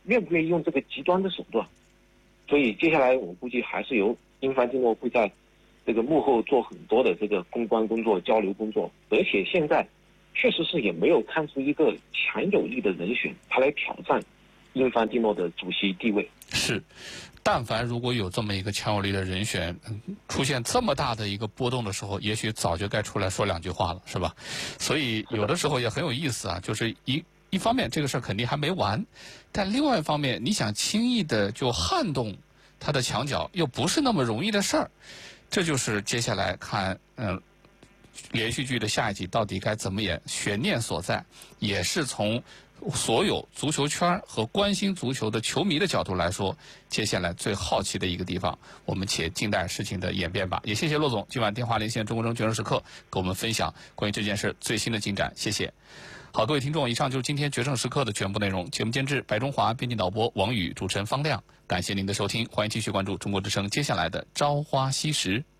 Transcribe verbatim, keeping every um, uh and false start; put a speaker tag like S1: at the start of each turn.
S1: 愿不愿意用这个极端的手段。所以接下来我估计还是由英凡蒂诺会在这个幕后做很多的这个公关工作、交流工作，而且现在确实是也没有看出一个强有力的人选，他来挑战英凡蒂诺的主席地位。
S2: 是，但凡如果有这么一个强有力的人选，出现这么大的一个波动的时候，也许早就该出来说两句话了，是吧？所以有的时候也很有意思啊，就是一一方面这个事儿肯定还没完，但另外一方面，你想轻易的就撼动他的墙角，又不是那么容易的事儿。这就是接下来看，嗯，连续剧的下一集到底该怎么演，悬念所在，也是从所有足球圈和关心足球的球迷的角度来说，接下来最好奇的一个地方，我们且静待事情的演变吧。也谢谢骆总今晚电话连线中国中决胜时刻，给我们分享关于这件事最新的进展，谢谢。好，各位听众，以上就是今天决胜时刻的全部内容。节目监制白中华，编辑导播王宇，主持人方亮。感谢您的收听，欢迎继续关注中国之声接下来的朝花夕拾。